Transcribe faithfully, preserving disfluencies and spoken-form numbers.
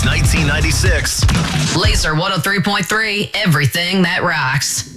since nineteen ninety-six. Laser one oh three point three, everything that rocks.